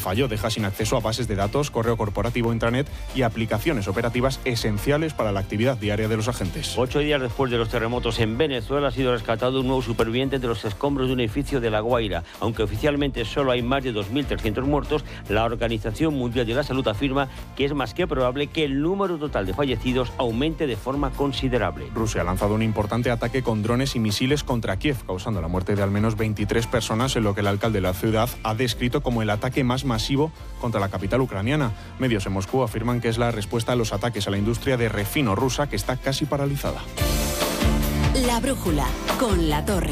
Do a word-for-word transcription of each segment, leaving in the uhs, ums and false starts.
fallo deja sin acceso a bases de datos, correo corporativo, intranet y aplicaciones operativas esenciales para la actividad diaria de los agentes. Ocho días después de los terremotos en Venezuela ha sido rescatado un nuevo superviviente de los escombros de un edificio de La Guaira. Aunque oficialmente solo hay más de dos mil trescientos muertos, la Organización Mundial de la Salud afirma que es más que probable que el número total de fallecidos aumente de forma considerable. Rusia ha lanzado un importante ataque con drones y misiles contra Kiev, causando la muerte de al menos veintitrés personas, en lo que el alcalde de la ciudad ha descrito como el ataque más masivo contra la capital ucraniana. Medios en Moscú afirman que es la respuesta a los ataques a la industria de refino rusa, que está casi paralizada. La brújula con La Torre.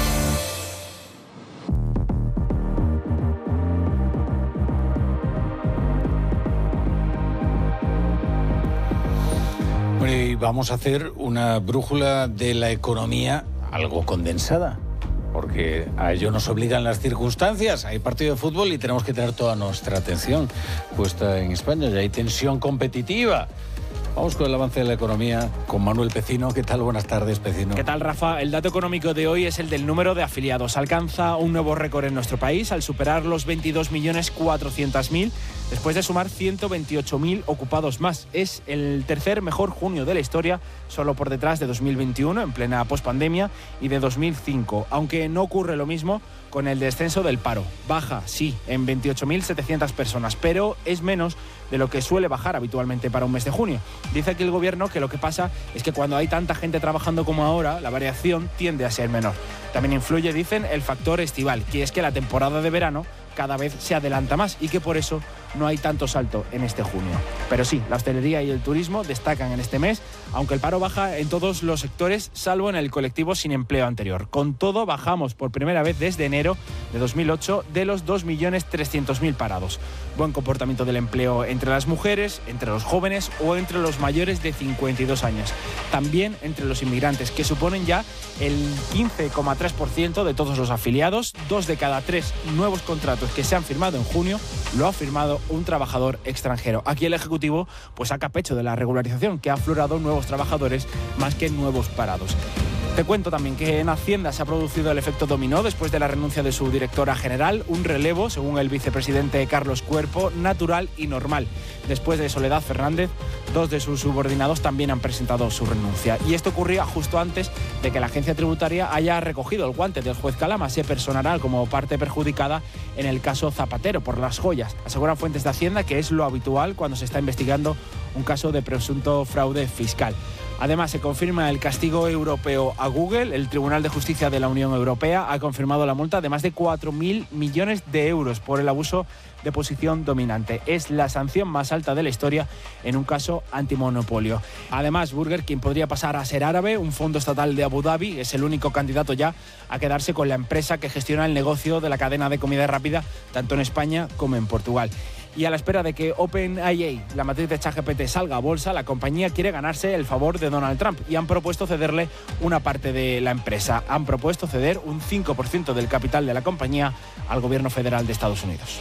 Bueno, y vamos a hacer una brújula de la economía algo condensada, porque a ello nos obligan las circunstancias. Hay partido de fútbol y tenemos que tener toda nuestra atención puesta en España. Ya hay tensión competitiva. Vamos con el avance de la economía con Manuel Pecino. ¿Qué tal? Buenas tardes, Pecino. ¿Qué tal, Rafa? El dato económico de hoy es el del número de afiliados. Alcanza un nuevo récord en nuestro país al superar los veintidós millones cuatrocientos mil, después de sumar ciento veintiocho mil ocupados más. Es el tercer mejor junio de la historia, solo por detrás de dos mil veintiuno, en plena pospandemia, y de dos mil cinco, aunque no ocurre lo mismo con el descenso del paro. Baja, sí, en veintiocho mil setecientas personas, pero es menos de lo que suele bajar habitualmente para un mes de junio. Dice aquí el gobierno que lo que pasa es que cuando hay tanta gente trabajando como ahora, la variación tiende a ser menor. También influye, dicen, el factor estival, que es que la temporada de verano cada vez se adelanta más y que por eso no hay tanto salto en este junio. Pero sí, la hostelería y el turismo destacan en este mes, aunque el paro baja en todos los sectores, salvo en el colectivo sin empleo anterior. Con todo, bajamos por primera vez desde enero de dos mil ocho de los dos millones trescientos mil parados. Buen comportamiento del empleo entre las mujeres, entre los jóvenes o entre los mayores de cincuenta y dos años. También entre los inmigrantes, que suponen ya el quince coma tres por ciento de todos los afiliados. Dos de cada tres nuevos contratos que se han firmado en junio lo ha firmado un trabajador extranjero. Aquí el Ejecutivo pues saca pecho de la regularización, que ha aflorado nuevos trabajadores más que nuevos parados. Te cuento también que en Hacienda se ha producido el efecto dominó después de la renuncia de su directora general, un relevo, según el vicepresidente Carlos Cuerpo, natural y normal. Después de Soledad Fernández, dos de sus subordinados también han presentado su renuncia. Y esto ocurría justo antes de que la agencia tributaria haya recogido el guante del juez Calama. Se personará como parte perjudicada en el caso Zapatero por las joyas. Aseguran fuentes de Hacienda que es lo habitual cuando se está investigando un caso de presunto fraude fiscal. Además, se confirma el castigo europeo a Google. El Tribunal de Justicia de la Unión Europea ha confirmado la multa de más de cuatro mil millones de euros por el abuso de posición dominante. Es la sanción más alta de la historia en un caso antimonopolio. Además, Burger King podría pasar a ser árabe. Un fondo estatal de Abu Dhabi es el único candidato ya a quedarse con la empresa que gestiona el negocio de la cadena de comida rápida, tanto en España como en Portugal. Y a la espera de que OpenAI, la matriz de ChatGPT, salga a bolsa, la compañía quiere ganarse el favor de Donald Trump y han propuesto cederle una parte de la empresa. Han propuesto ceder un cinco por ciento del capital de la compañía al gobierno federal de Estados Unidos.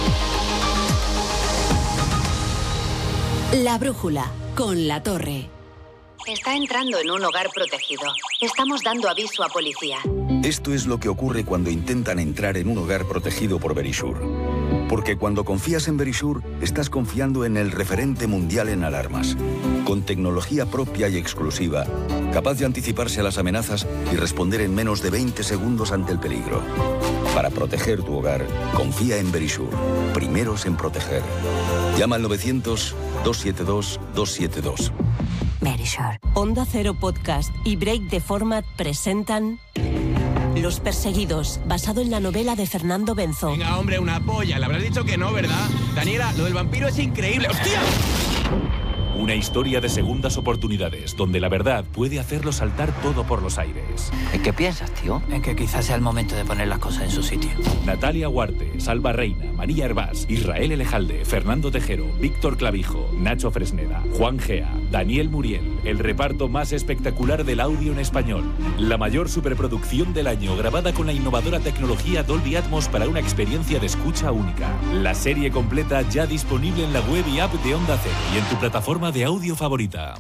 La brújula con La Torre. Está entrando en un hogar protegido. Estamos dando aviso a policía. Esto es lo que ocurre cuando intentan entrar en un hogar protegido por Verisure. Porque cuando confías en Verisure, estás confiando en el referente mundial en alarmas. Con tecnología propia y exclusiva, capaz de anticiparse a las amenazas y responder en menos de veinte segundos ante el peligro. Para proteger tu hogar, confía en Verisure. Primeros en proteger. Llama al novecientos, dos siete dos, dos siete dos. Verisure. Onda Cero Podcast y Break the Format presentan Los Perseguidos, basado en la novela de Fernando Benzo. Venga, hombre, una polla. Le habrás dicho que no, ¿verdad? Daniela, lo del vampiro es increíble. ¡Hostia! Una historia de segundas oportunidades, donde la verdad puede hacerlo saltar todo por los aires. ¿En qué piensas, tío? En que quizás sea el momento de poner las cosas en su sitio. Natalia Huarte, Salva Reina, María Hervás, Israel Elejalde, Fernando Tejero, Víctor Clavijo, Nacho Fresneda, Juan Gea, Daniel Muriel. El reparto más espectacular del audio en español. La mayor superproducción del año, grabada con la innovadora tecnología Dolby Atmos para una experiencia de escucha única. La serie completa ya disponible en la web y app de Onda Cero y en tu plataforma de audio favorita.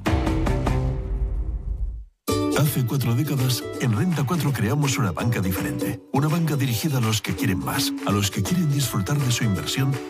Hace cuatro décadas, en Renta cuatro creamos una banca diferente. Una banca dirigida a los que quieren más, a los que quieren disfrutar de su inversión